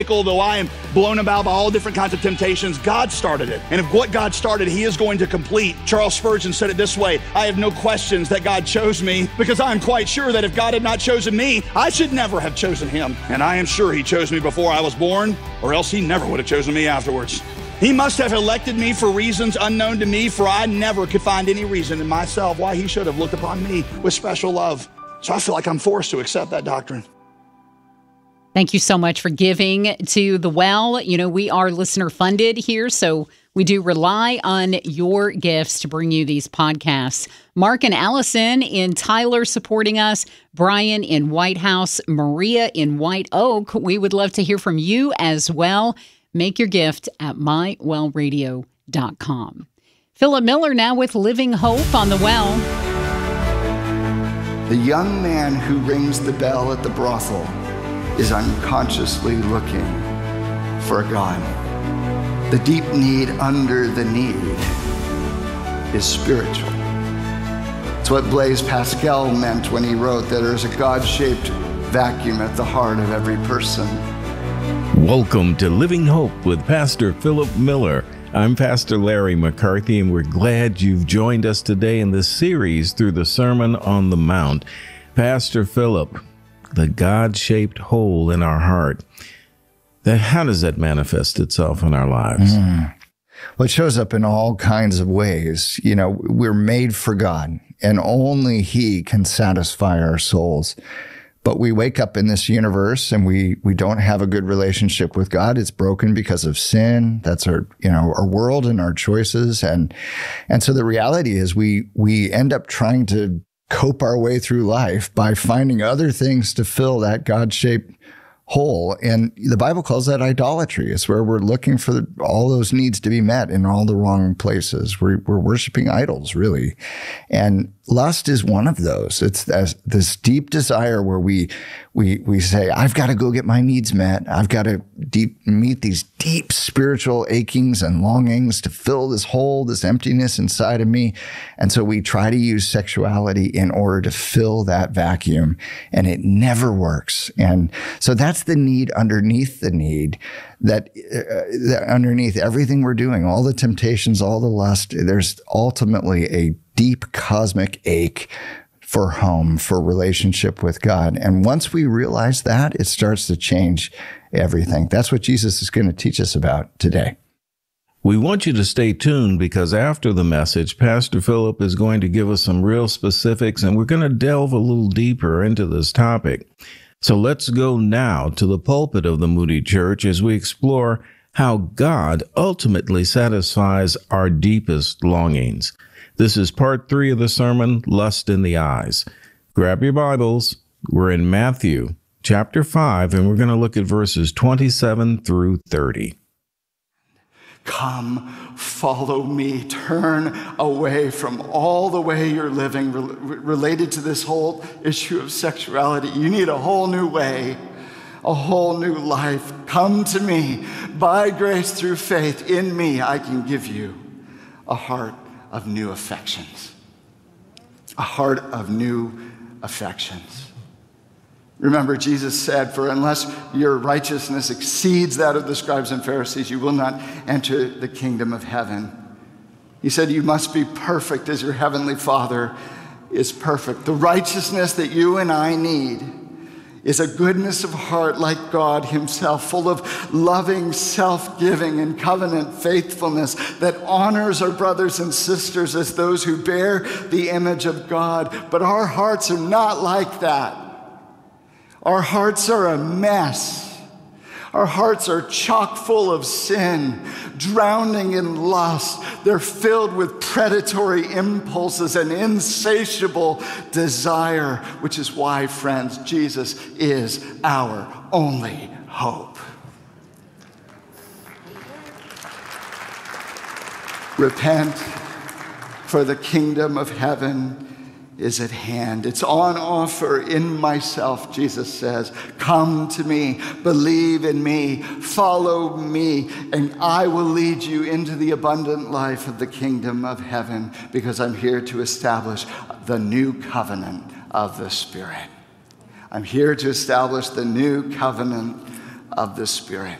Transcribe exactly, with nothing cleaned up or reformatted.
Though I am blown about by all different kinds of temptations, God started it. And if what God started, he is going to complete. Charles Spurgeon said it this way: I have no questions that God chose me, because I am quite sure that if God had not chosen me, I should never have chosen him. And I am sure he chose me before I was born, or else he never would have chosen me afterwards. He must have elected me for reasons unknown to me, for I never could find any reason in myself why he should have looked upon me with special love. So I feel like I'm forced to accept that doctrine. Thank you so much for giving to The Well. You know, we are listener funded here, so we do rely on your gifts to bring you these podcasts. Mark and Allison in Tyler supporting us, Brian in White House, Maria in White Oak. We would love to hear from you as well. Make your gift at my well radio dot com. Philip Miller now with Living Hope on The Well. The young man who rings the bell at the brothel is unconsciously looking for God. The deep need under the need is spiritual. It's what Blaise Pascal meant when he wrote that there's a God-shaped vacuum at the heart of every person. Welcome to Living Hope with Pastor Philip Miller. I'm Pastor Larry McCarthy, and we're glad you've joined us today in this series through the Sermon on the Mount. Pastor Philip, the God-shaped hole in our heart, that, how does that manifest itself in our lives? Mm. Well, it shows up in all kinds of ways. You know, we're made for God, and only he can satisfy our souls. But we wake up in this universe and we, we don't have a good relationship with God. It's broken because of sin. That's our, you know, our world and our choices. And, and so the reality is we, we end up trying to cope our way through life by finding other things to fill that God-shaped hole. And the Bible calls that idolatry. It's where we're looking for all those needs to be met in all the wrong places. We're, we're worshiping idols, really. And lust is one of those. It's this, this deep desire where we, we, we say, I've got to go get my needs met. I've got to deep, meet these deep spiritual achings and longings to fill this hole, this emptiness inside of me. And so we try to use sexuality in order to fill that vacuum, and it never works. And so that's the need underneath the need, that, uh, that underneath everything we're doing, all the temptations, all the lust, there's ultimately a deep cosmic ache for home, for relationship with God. And once we realize that, it starts to change everything. That's what Jesus is going to teach us about today. We want you to stay tuned, because after the message, Pastor Philip is going to give us some real specifics, and we're going to delve a little deeper into this topic. So let's go now to the pulpit of the Moody Church as we explore how God ultimately satisfies our deepest longings. This is part three of the sermon, Lust in the Eyes. Grab your Bibles. We're in Matthew chapter five, and we're going to look at verses twenty-seven through thirty. Come, follow me. Turn away from all the way you're living re- related to this whole issue of sexuality. You need a whole new way, a whole new life. Come to me. By grace through faith in me, I can give you a heart of new affections. A heart of new affections. Remember, Jesus said, for unless your righteousness exceeds that of the scribes and Pharisees, you will not enter the kingdom of heaven. He said, you must be perfect as your heavenly Father is perfect. The righteousness that you and I need is a goodness of heart like God himself, full of loving, self-giving, and covenant faithfulness that honors our brothers and sisters as those who bear the image of God. But our hearts are not like that. Our hearts are a mess. Our hearts are chock full of sin, drowning in lust. They're filled with predatory impulses and insatiable desire, which is why, friends, Jesus is our only hope. Repent, for the kingdom of heaven is at hand. It's on offer in myself, Jesus says. Come to me, believe in me, follow me, and I will lead you into the abundant life of the kingdom of heaven, because I'm here to establish the new covenant of the Spirit. I'm here to establish the new covenant of the Spirit.